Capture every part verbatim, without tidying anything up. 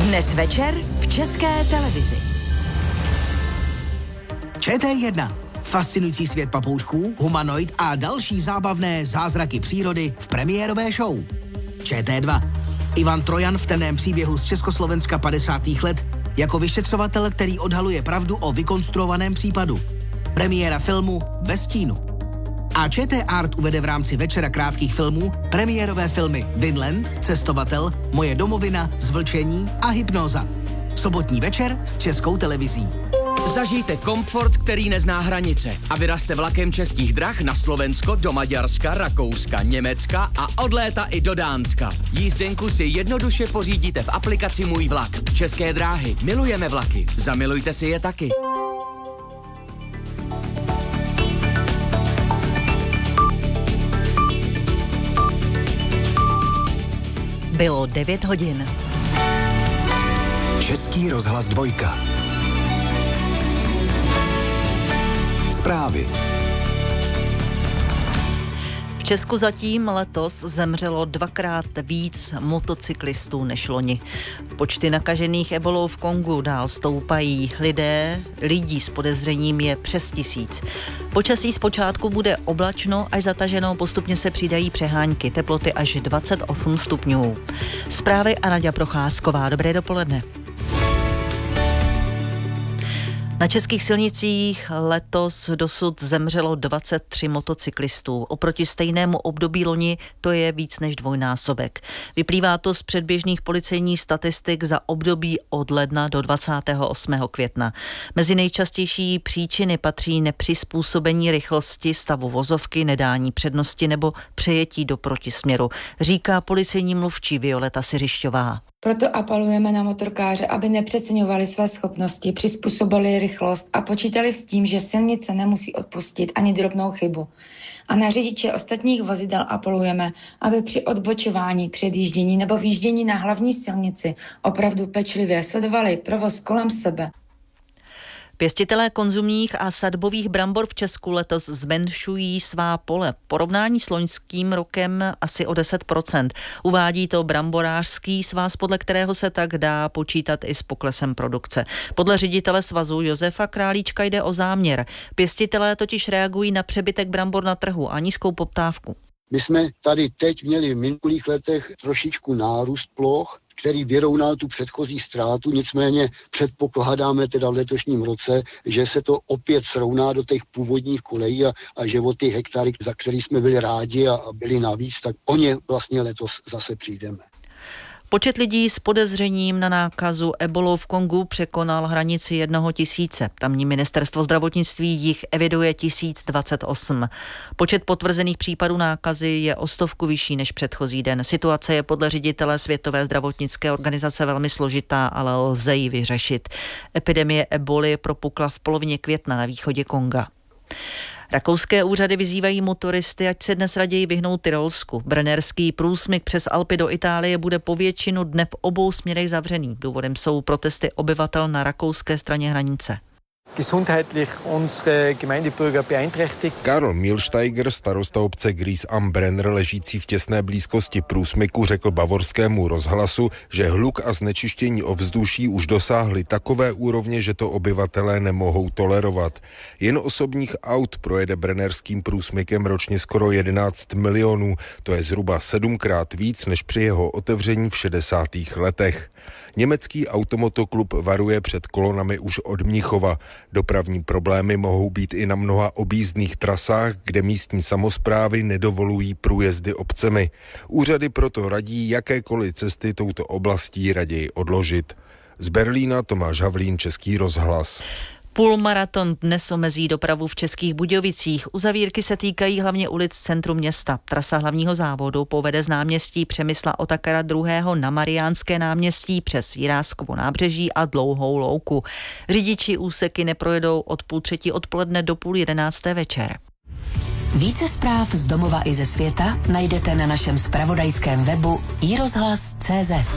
Dnes večer v České televizi. Č T jedna. Fascinující svět papoušků, humanoid a další zábavné zázraky přírody v premiérové show. Č T dva. Ivan Trojan v temném příběhu z Československa padesátých let jako vyšetřovatel, který odhaluje pravdu o vykonstruovaném případu. Premiéra filmu Ve stínu. A Č T Art uvede v rámci večera krátkých filmů premiérové filmy Vinland, Cestovatel, Moje domovina, Zvlčení a Hypnóza. Sobotní večer s Českou televizí. Zažijte komfort, který nezná hranice a vyrazte vlakem Českých drah na Slovensko, do Maďarska, Rakouska, Německa a od léta i do Dánska. Jízdenku si jednoduše pořídíte v aplikaci Můj vlak. České dráhy. Milujeme vlaky. Zamilujte si je taky. Bylo devět hodin. Český rozhlas dvojka. Zprávy. V Česku zatím letos zemřelo dvakrát víc motocyklistů než loni. Počty nakažených ebolou v Kongu dál stoupají. Lidé, lidí s podezřením je přes tisíc. Počasí zpočátku bude oblačno až zataženo, postupně se přidají přehánky, teploty až dvacet osm stupňů. Zprávy a Naďa Procházková. Dobré dopoledne. Na českých silnicích letos dosud zemřelo dvacet tři motocyklistů. Oproti stejnému období loni to je víc než dvojnásobek. Vyplývá to z předběžných policejních statistik za období od ledna do dvacátého osmého května. Mezi nejčastější příčiny patří nepřizpůsobení rychlosti, stavu vozovky, nedání přednosti nebo přejetí do protisměru, říká policejní mluvčí Violeta Siřišťová. Proto apelujeme na motorkáře, aby nepřeceňovali své schopnosti, přizpůsobili rychlost a počítali s tím, že silnice nemusí odpustit ani drobnou chybu. A na řidiče ostatních vozidel apelujeme, aby při odbočování, předjíždění nebo výjíždění na hlavní silnici opravdu pečlivě sledovali provoz kolem sebe. Pěstitelé konzumních a sadbových brambor v Česku letos zmenšují svá pole. Porovnání s loňským rokem asi o deset procent. Uvádí to bramborářský svaz, podle kterého se tak dá počítat i s poklesem produkce. Podle ředitele svazu Josefa Králíčka jde o záměr. Pěstitelé totiž reagují na přebytek brambor na trhu a nízkou poptávku. My jsme tady teď měli v minulých letech trošičku nárůst ploch, který vyrovnal tu předchozí ztrátu, nicméně předpokládáme teda v letošním roce, že se to opět srovná do těch původních kolejí a, a že o ty hektary, za který jsme byli rádi a, a byli navíc, tak o ně vlastně letos zase přijdeme. Počet lidí s podezřením na nákazu ebolou v Kongu překonal hranici jednoho tisíce. Tamní ministerstvo zdravotnictví jich eviduje tisíc dvacet osm. Počet potvrzených případů nákazy je o stovku vyšší než předchozí den. Situace je podle ředitele Světové zdravotnické organizace velmi složitá, ale lze ji vyřešit. Epidemie eboly propukla v polovině května na východě Konga. Rakouské úřady vyzývají motoristy, ať se dnes raději vyhnou Tyrolsku. Brennerský průsmyk přes Alpy do Itálie bude po většinu dne v obou směrech zavřený. Důvodem jsou protesty obyvatel na rakouské straně hranice. gesundheitlich unsere Gemeindebürger beeinträchtigt. Karl Milsteiger, starosta obce Gries am Brenner, ležící v těsné blízkosti průsmyku, řekl Bavorskému rozhlasu, že hluk a znečištění ovzduší už dosáhly takové úrovně, že to obyvatelé nemohou tolerovat. Jen osobních aut projede brennerským průsmykem ročně skoro jedenáct milionů, to je zhruba sedmkrát víc než při jeho otevření v šedesátých letech. Německý automotoklub varuje před kolonami už od Mnichova. Dopravní problémy mohou být i na mnoha objízdných trasách, kde místní samosprávy nedovolují průjezdy obcemi. Úřady proto radí jakékoliv cesty touto oblastí raději odložit. Z Berlína Tomáš Havlín, Český rozhlas. Půlmaraton dnes omezí dopravu v Českých Budějovicích. Uzavírky se týkají hlavně ulic v centru města. Trasa hlavního závodu povede z náměstí Přemysla Otakara druhého na Mariánské náměstí přes Jiráskovo nábřeží a Dlouhou louku. Řidiči úseky neprojedou od půl třetí odpoledne do půl jedenácté večer. Více zpráv z domova i ze světa najdete na našem zpravodajském webu i rozhlas tečka cé zet.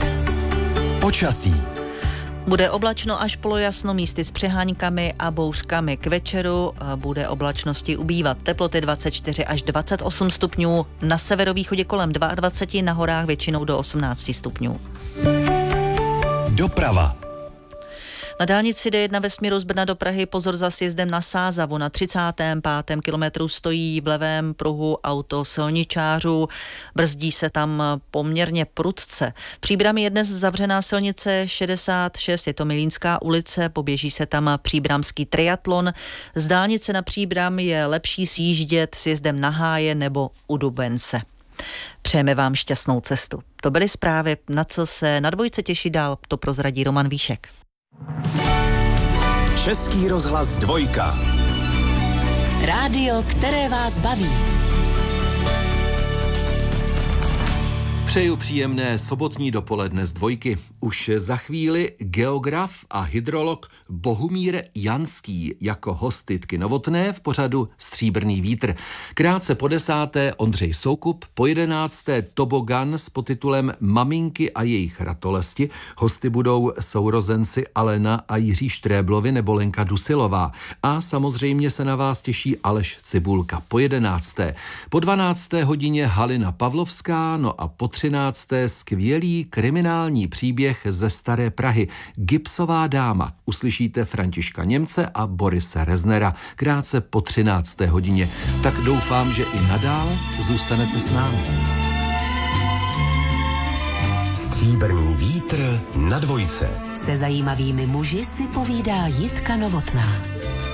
Počasí. Bude oblačno až polojasno, místy s přeháňkami a bouřkami. K večeru bude oblačnosti ubývat. Teploty dvacet čtyři až dvacet osm stupňů, na severovýchodě kolem dvacet dva, na horách většinou do osmnáct stupňů. Doprava. Na dálnici D jedna ve směru z Brna do Prahy pozor za sjezdem na Sázavu. Na třicátém pátém kilometru stojí v levém pruhu auto silničářů. Brzdí se tam poměrně prudce. V Příbrami je dnes zavřená silnice šedesát šest, je to Milínská ulice, poběží se tam příbramský triatlon. Z dálnice na Příbram je lepší sjíždět sjezdem na Háje nebo u Dubence. Přejeme vám šťastnou cestu. To byly zprávy, na co se na Dvojce těší dál, to prozradí Roman Víšek. Český rozhlas Dvojka. Rádio, které vás baví. Přeju příjemné sobotní dopoledne z Dvojky. Už za chvíli geograf a hydrolog Bohumír Janský jako host Jitky Novotné v pořadu Stříbrný vítr. Krátce po desáté Ondřej Soukup, po jedenácté Tobogan s podtitulem Maminky a jejich ratolesti. Hosty budou sourozenci Alena a Jiří Štréblovi nebo Lenka Dusilová. A samozřejmě se na vás těší Aleš Cibulka po jedenácté. Po dvanácté hodině Halina Pavlovská, no a po třinácté skvělý kriminální příběh ze Staré Prahy. Gipsová dáma. Uslyšíte Františka Němce a Borise Reznera krátce po třinácté hodině. Tak doufám, že i nadál zůstanete s námi. Stříbrný vítr na Dvojce. Se zajímavými muži si povídá Jitka Novotná.